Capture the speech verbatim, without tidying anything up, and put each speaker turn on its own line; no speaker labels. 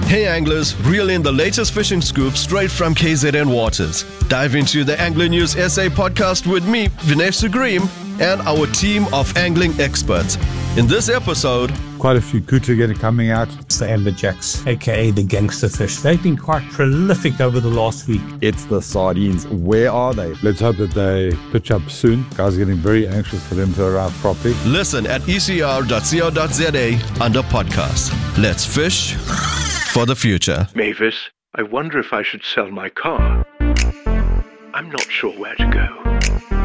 Hey anglers, reel in the latest fishing scoop straight from K Z N Waters. Dive into the Angler News S A podcast with me, Vinesh Sugreem, and our team of angling experts. In this episode,
quite a few kuta again coming out.
It's the amberjacks, aka the gangster fish. They've been quite prolific over the last week.
It's the sardines. Where are they?
Let's hope that they pitch up soon. Guys are getting very anxious for them to arrive properly.
Listen at e c r dot co dot z a under podcast. Let's fish for the future.
Mavis, I wonder if I should sell my car. I'm not sure where to go.